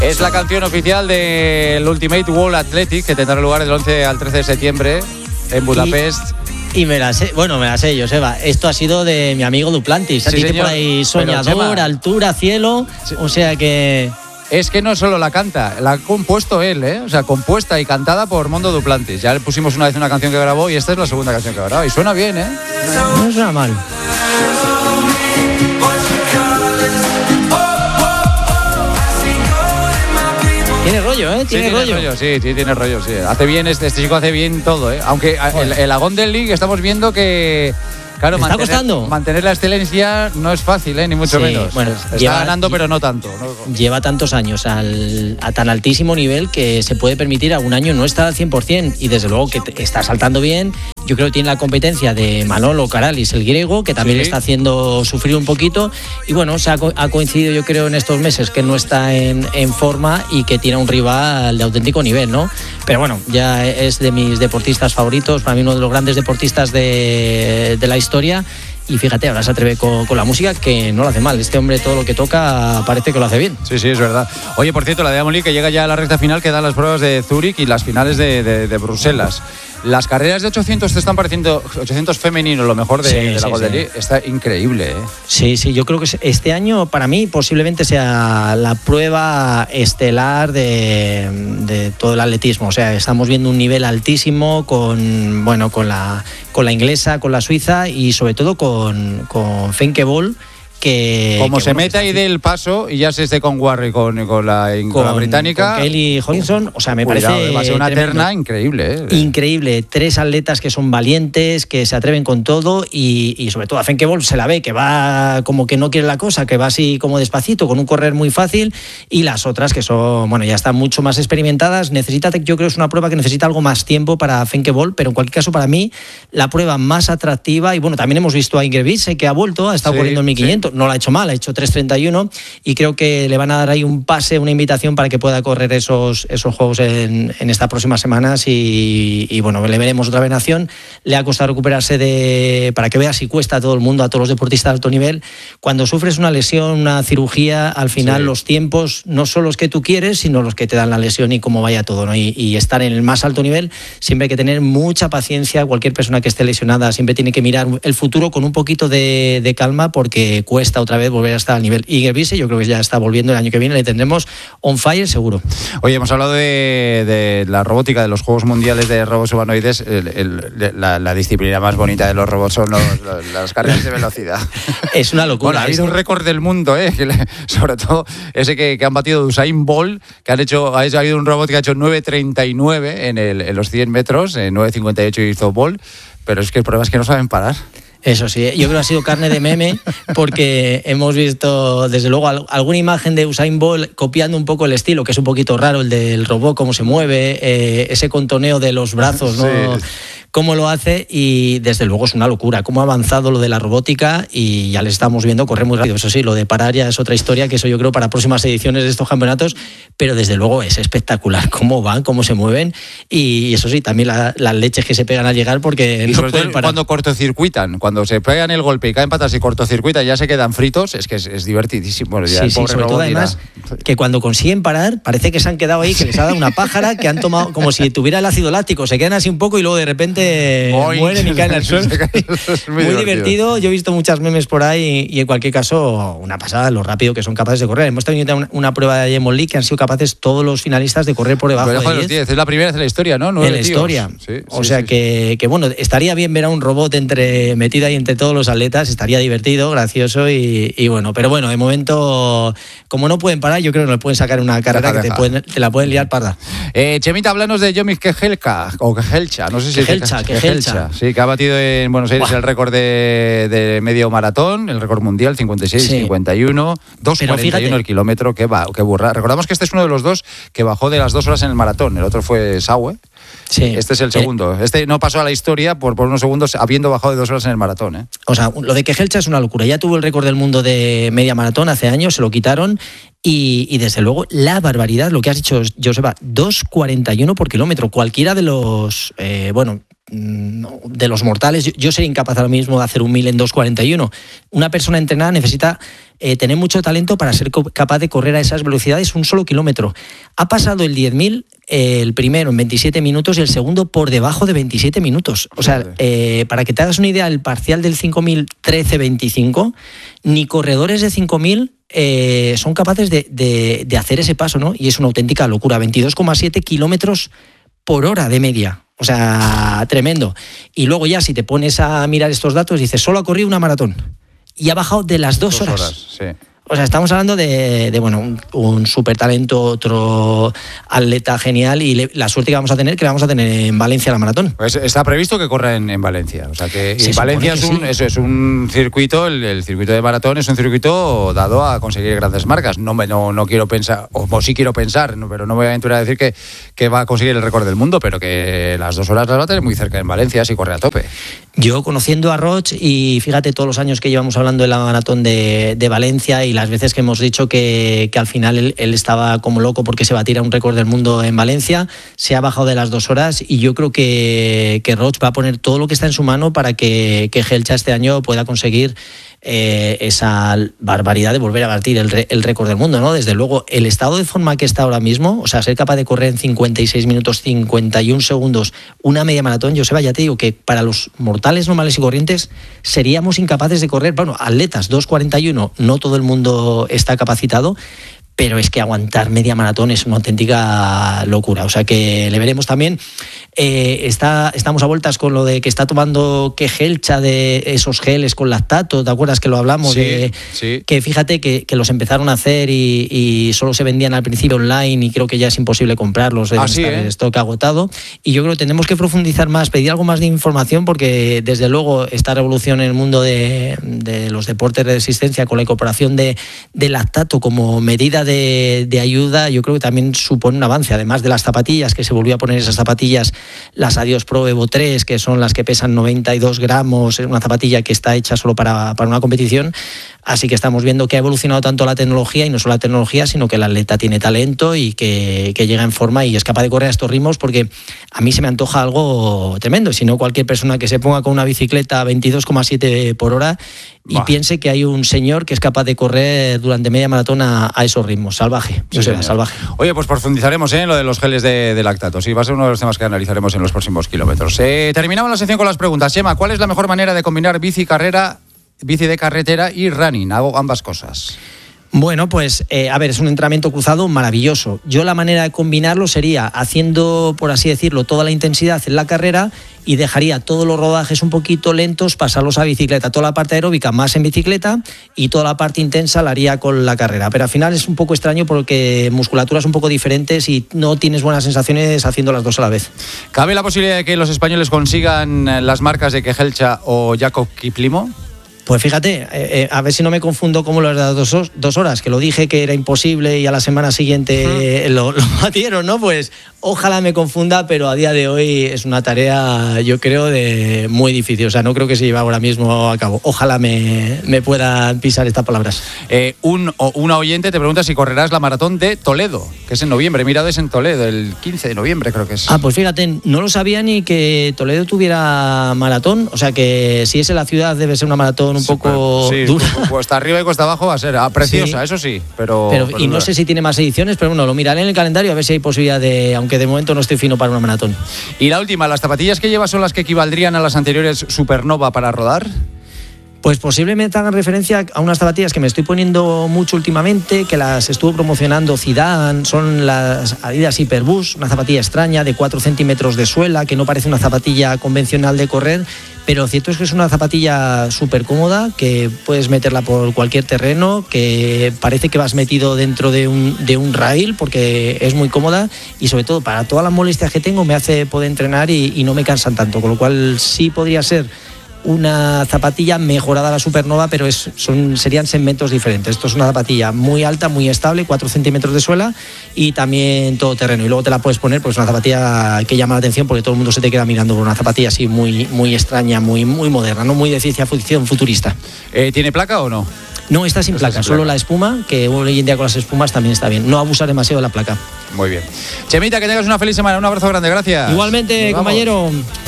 Es la canción oficial del Ultimate World Athletics, que tendrá lugar del 11 al 13 de septiembre en Budapest. Y me la sé, Joseba. Esto ha sido de mi amigo Duplantis. Sí, Dice señor. por ahí soñador, Chema, altura, cielo. Sí. O sea que... Es que no solo la canta, la ha compuesto él, ¿eh? O sea, compuesta y cantada por Mondo Duplantis. Ya le pusimos una vez una canción que grabó y esta es la segunda canción que grabó. Y suena bien, ¿eh? No suena mal. Tiene rollo, ¿eh? Tiene rollo. Sí, tiene rollo, sí. Hace bien, este chico hace bien todo, ¿eh? Aunque el Agondel League estamos viendo que... Claro, ¿está costando? Mantener la excelencia no es fácil, ni mucho menos. Bueno, está ganando, pero no tanto. Lleva tantos años a tan altísimo nivel que se puede permitir algún año no estar al 100%. Y desde luego que está saltando bien. Yo creo que tiene la competencia de Manolo Caralis, el griego, que también le está haciendo sufrir un poquito. Y bueno, ha coincidido, yo creo, en estos meses que no está en forma y que tiene un rival de auténtico nivel, ¿no? Pero bueno, ya es de mis deportistas favoritos, para mí uno de los grandes deportistas de la historia. Y fíjate, ahora se atreve con la música, que no lo hace mal. Este hombre todo lo que toca parece que lo hace bien. Sí, es verdad. Oye, por cierto, la Diamond League que llega ya a la recta final, quedan las pruebas de Zúrich y las finales de Bruselas. Las carreras de 800 te están pareciendo, 800 femenino, lo mejor de la Golden League. Está increíble, ¿eh? Sí, yo creo que este año para mí posiblemente sea la prueba estelar de todo el atletismo. O sea, estamos viendo un nivel altísimo con la inglesa, con la suiza y sobre todo con Femke Bol. Se meta y dé el paso y ya se esté con Warry, con la británica. Con Kelly Hollinson, o sea, me parece. Va a ser una terna increíble, ¿eh? Increíble. 3 atletas que son valientes, que se atreven con todo y sobre todo a Femke Bol se la ve que va como que no quiere la cosa, que va así como despacito, con un correr muy fácil, y las otras que son, ya están mucho más experimentadas. Yo creo que es una prueba que necesita algo más tiempo para Femke Bol, pero en cualquier caso para mí la prueba más atractiva, y bueno, también hemos visto a Inger Wiese, que ha vuelto, ha estado corriendo en 1500. No lo ha hecho mal, ha hecho 3:31 y creo que le van a dar ahí un pase, una invitación para que pueda correr esos juegos en estas próximas semanas y bueno, le veremos otra vez en acción. Le ha costado recuperarse para que vea si cuesta a todo el mundo, a todos los deportistas de alto nivel. Cuando sufres una lesión, una cirugía, al final los tiempos no son los que tú quieres, sino los que te dan la lesión y cómo vaya todo, ¿no? Y estar en el más alto nivel, siempre hay que tener mucha paciencia. Cualquier persona que esté lesionada siempre tiene que mirar el futuro con un poquito de calma, porque cuesta otra vez volver a estar al nivel. Inger Wiese, yo creo que ya está volviendo el año que viene, le tendremos on fire seguro. Oye, hemos hablado de la robótica, de los Juegos Mundiales de Robots Humanoides. La disciplina más bonita de los robots son las carreras de velocidad. Es una locura. Bueno, ha habido un récord del mundo, sobre todo ese que han batido de Usain Bolt, que ha habido un robot que ha hecho 9:39 en los 100 metros, 9:58 hizo Bolt, pero es que el problema es que no saben parar. Eso sí, yo creo que ha sido carne de meme, porque hemos visto desde luego alguna imagen de Usain Bolt copiando un poco el estilo, que es un poquito raro el del robot, cómo se mueve, ese contoneo de los brazos, ¿no? Sí. Cómo lo hace, y desde luego es una locura cómo ha avanzado lo de la robótica, y ya les estamos viendo correr muy rápido. Eso sí, lo de parar ya es otra historia, que eso yo creo para próximas ediciones de estos campeonatos, pero desde luego es espectacular cómo van, cómo se mueven, y eso sí, también las leches que se pegan al llegar, porque y no pueden parar. Cuando cortocircuitan, cuando se pegan el golpe y caen patas y cortocircuitan, ya se quedan fritos, es que es divertidísimo. Bueno, ya sí, sobre todo además que cuando consiguen parar, parece que se han quedado ahí, que les ha dado una pájara, que han tomado como si tuviera el ácido láctico, se quedan así un poco y luego de repente mueren y caen al suelo. Muy divertido. Yo he visto muchas memes por ahí y en cualquier caso una pasada lo rápido que son capaces de correr. Hemos tenido una prueba de Diamond League que han sido capaces todos los finalistas de correr por debajo de los 10. Es la primera vez en la historia, ¿no? En la historia. O sea que bueno, estaría bien ver a un robot metido ahí entre todos los atletas, estaría divertido, gracioso y bueno, pero bueno, de momento, como no pueden parar, yo creo que no le pueden sacar una carrera que te la pueden liar parda. Chemita, háblanos de Yomi Kejelcha, no sé si Kejelcha. Sí, que ha batido en Buenos Aires el récord de medio maratón, el récord mundial, 56-51, 2:41 el kilómetro, qué burra. Recordamos que este es uno de los dos que bajó de las 2 horas en el maratón, el otro fue Saue. Sí. Este es el segundo. Este no pasó a la historia por unos segundos habiendo bajado de 2 horas en el maratón, ¿eh? O sea, lo de Kejelcha es una locura. Ya tuvo el récord del mundo de media maratón hace años, se lo quitaron. Y desde luego la barbaridad, lo que has dicho, Joseba, 2:41 por kilómetro. Cualquiera de los de los mortales, yo sería incapaz ahora mismo de hacer un 1000 en 2:41. Una persona entrenada necesita tener mucho talento para ser capaz de correr a esas velocidades un solo kilómetro. Ha pasado el 10.000, el primero en 27 minutos y el segundo por debajo de 27 minutos. O sea, para que te hagas una idea, el parcial del 5.000, 13:25, ni corredores de 5.000 son capaces de hacer ese paso, ¿no? Y es una auténtica locura. 22,7 kilómetros por hora de media. O sea, tremendo. Y luego ya si te pones a mirar estos datos, dices, solo ha corrido una maratón. Y ha bajado de las 2 horas. Sí. O sea, estamos hablando de un súper talento, otro atleta genial y la suerte que vamos a tener en Valencia la maratón. Pues está previsto que corra en Valencia. O sea que Valencia es un circuito, el circuito de maratón es un circuito dado a conseguir grandes marcas. No quiero pensar, o sí quiero pensar, pero no me voy a aventurar a decir que va a conseguir el récord del mundo, pero que las 2 horas las va a tener muy cerca en Valencia si corre a tope. Yo conociendo a Roig y fíjate todos los años que llevamos hablando de la maratón de Valencia y las veces que hemos dicho que al final él estaba como loco porque se batiera un récord del mundo en Valencia, se ha bajado de las 2 horas y yo creo que Roig va a poner todo lo que está en su mano para que Kejelcha este año pueda conseguir esa barbaridad de volver a batir el récord del mundo, ¿no? Desde luego, el estado de forma que está ahora mismo, o sea, ser capaz de correr en 56 minutos 51 segundos una media maratón, Joseba, ya te digo que para los mortales normales y corrientes seríamos incapaces de correr, atletas 2:41, no todo el mundo está capacitado, pero es que aguantar media maratón es una auténtica locura. O sea que le veremos también. Estamos a vueltas con lo de que está tomando Kejelcha de esos geles con lactato. ¿Te acuerdas que lo hablamos? Sí. Que fíjate que los empezaron a hacer y solo se vendían al principio online y creo que ya es imposible comprarlos. Deben estar en stock agotado. Y yo creo que tenemos que profundizar más, pedir algo más de información porque desde luego esta revolución en el mundo de los deportes de resistencia con la incorporación de lactato como medida de ayuda, yo creo que también supone un avance, además de las zapatillas, que se volvió a poner esas zapatillas, las Adios Pro Evo 3, que son las que pesan 92 gramos, es una zapatilla que está hecha solo para una competición, así que estamos viendo que ha evolucionado tanto la tecnología, y no solo la tecnología, sino que el atleta tiene talento y que llega en forma y es capaz de correr a estos ritmos, porque a mí se me antoja algo tremendo, si no cualquier persona que se ponga con una bicicleta a 22,7 por hora y piense que hay un señor que es capaz de correr durante media maratón a esos ritmos. Salvaje, salvaje. Oye, pues profundizaremos en lo de los geles de lactato. Sí, va a ser uno de los temas que analizaremos en los próximos kilómetros. Terminamos la sección con las preguntas. Chema, ¿cuál es la mejor manera de combinar bici de carretera y running? Hago ambas cosas. Bueno, pues es un entrenamiento cruzado maravilloso. Yo la manera de combinarlo sería haciendo, por así decirlo, toda la intensidad en la carrera y dejaría todos los rodajes un poquito lentos, pasarlos a bicicleta, toda la parte aeróbica más en bicicleta y toda la parte intensa la haría con la carrera. Pero al final es un poco extraño porque musculaturas un poco diferentes y no tienes buenas sensaciones haciendo las dos a la vez. ¿Cabe la posibilidad de que los españoles consigan las marcas de Kejelcha o Jakob Kiplimo? Pues fíjate, a ver si no me confundo como las de las 2 horas, que lo dije que era imposible y a la semana siguiente lo batieron, ¿no? Pues ojalá me confunda, pero a día de hoy es una tarea, yo creo, de muy difícil. O sea, no creo que se lleve ahora mismo a cabo. Ojalá me puedan pisar estas palabras. Una oyente te pregunta si correrás la maratón de Toledo, que es en noviembre. Mira, es en Toledo, el 15 de noviembre creo que es. Pues fíjate, no lo sabía ni que Toledo tuviera maratón. O sea, que si es en la ciudad debe ser una maratón un poco dura. Cuesta arriba y cuesta abajo va a ser preciosa, sí. Eso sí, pero y no sé si tiene más ediciones, pero bueno, lo miraré en el calendario a ver si hay posibilidad de, aunque de momento no estoy fino para una maratón. Y la última, ¿las zapatillas que llevas son las que equivaldrían a las anteriores Supernova para rodar? Pues posiblemente hagan referencia a unas zapatillas que me estoy poniendo mucho últimamente, que las estuvo promocionando Zidane, son las Adidas Hyperboost, una zapatilla extraña de 4 centímetros de suela, que no parece una zapatilla convencional de correr, pero lo cierto es que es una zapatilla súper cómoda, que puedes meterla por cualquier terreno, que parece que vas metido dentro de un rail, porque es muy cómoda y sobre todo para todas las molestias que tengo me hace poder entrenar y no me cansan tanto, con lo cual sí podría ser una zapatilla mejorada a la Supernova, pero serían segmentos diferentes. Esto es una zapatilla muy alta, muy estable, 4 centímetros de suela y también todoterreno. Y luego te la puedes poner, pues una zapatilla que llama la atención porque todo el mundo se te queda mirando por una zapatilla así muy, muy extraña, muy, muy moderna, ¿no? Muy de ciencia ficción futurista. ¿Tiene placa o no? No, está sin placa, solo la espuma, que hoy en día con las espumas también está bien. No abusar demasiado de la placa. Muy bien. Chemita, que tengas una feliz semana. Un abrazo grande, gracias. Igualmente, compañero.